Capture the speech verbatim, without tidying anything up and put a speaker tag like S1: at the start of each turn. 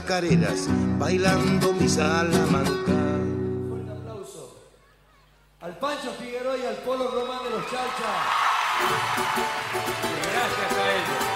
S1: chacareras, bailando mi Salamanca.
S2: Un fuerte aplauso al Pancho Figueroa y al Polo Román de los Chalchas.
S3: Gracias a ellos.